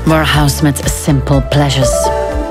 Warhouse met Simple Pleasures.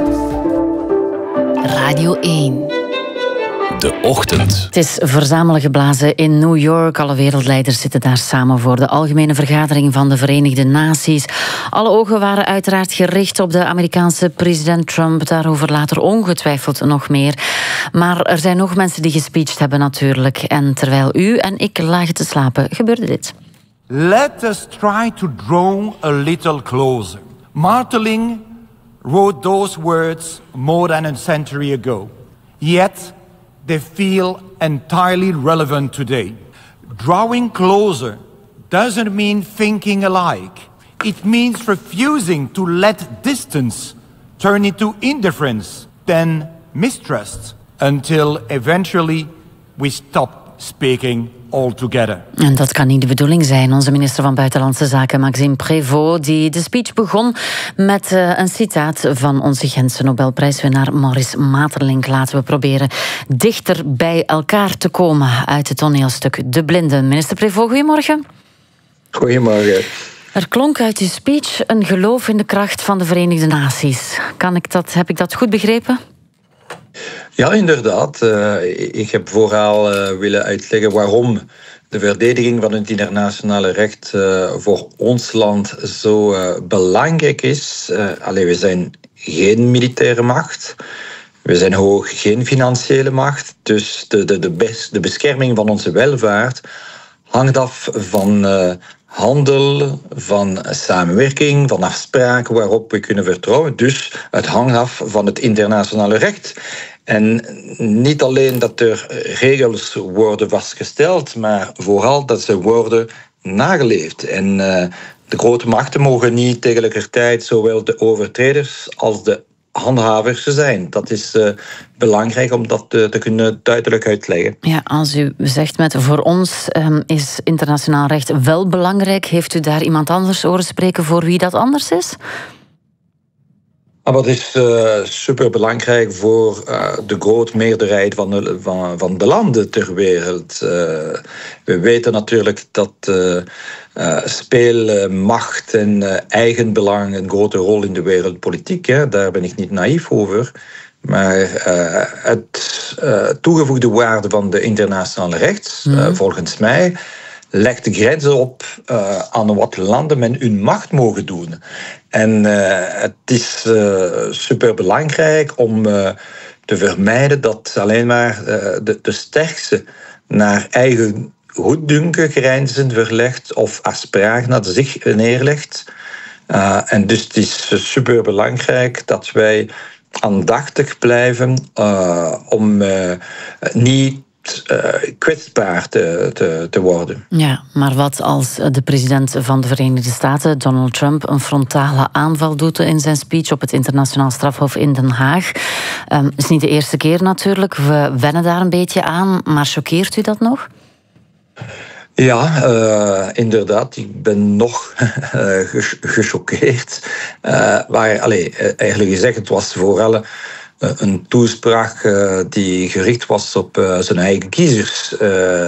Radio 1. De ochtend. Het is verzamelen geblazen in New York. Alle wereldleiders zitten daar samen voor de algemene vergadering van de Verenigde Naties. Alle ogen waren uiteraard gericht op de Amerikaanse president Trump. Daarover later ongetwijfeld nog meer. Maar er zijn nog mensen die gespeecht hebben natuurlijk. En terwijl u en ik lagen te slapen, gebeurde dit. Let us try to draw a little closer. Marteling wrote those words more than a century ago. Yet they feel entirely relevant today. Drawing closer doesn't mean thinking alike. It means refusing to let distance turn into indifference, then mistrust, until eventually we stop speaking altogether. En dat kan niet de bedoeling zijn. Onze minister van Buitenlandse Zaken, Maxime Prévost, die de speech begon met een citaat van onze Gentse Nobelprijswinnaar Maurice Maeterlinck. Laten we proberen dichter bij elkaar te komen uit het toneelstuk De Blinden. Minister Prévost, goedemorgen. Goedemorgen. Er klonk uit uw speech een geloof in de kracht van de Verenigde Naties. Heb ik dat goed begrepen? Ja, inderdaad. Ik heb vooral willen uitleggen waarom de verdediging van het internationale recht voor ons land zo belangrijk is. We zijn geen militaire macht. We zijn ook geen financiële macht. Dus de bescherming van onze welvaart hangt af van handel, van samenwerking, van afspraken waarop we kunnen vertrouwen. Dus het hangt af van het internationale recht. En niet alleen dat er regels worden vastgesteld, maar vooral dat ze worden nageleefd. En de grote machten mogen niet tegelijkertijd zowel de overtreders als de handhavers zijn. Dat is belangrijk om dat te kunnen duidelijk uitleggen. Ja, als u zegt met voor ons is internationaal recht wel belangrijk, heeft u daar iemand anders horen spreken voor wie dat anders is? Maar dat is superbelangrijk voor de grote meerderheid van de landen ter wereld. We weten natuurlijk dat speelmacht en eigenbelang een grote rol in de wereldpolitiek. Daar ben ik niet naïef over. Maar het toegevoegde waarde van de internationale recht, volgens mij, legt de grenzen op aan wat landen met hun macht mogen doen. En het is superbelangrijk om te vermijden dat alleen maar de sterkste naar eigen goeddunken grenzen verlegt of afspraken naar zich neerlegt. En dus het is superbelangrijk dat wij aandachtig blijven om niet kwetsbaar te worden. Ja, maar wat als de president van de Verenigde Staten, Donald Trump, een frontale aanval doet in zijn speech op het internationaal strafhof in Den Haag? Het is niet de eerste keer natuurlijk, we wennen daar een beetje aan, maar choqueert u dat nog? Ja, inderdaad. Ik ben nog gechoqueerd. Eigenlijk gezegd, het was vooral een toespraak die gericht was op zijn eigen kiezers.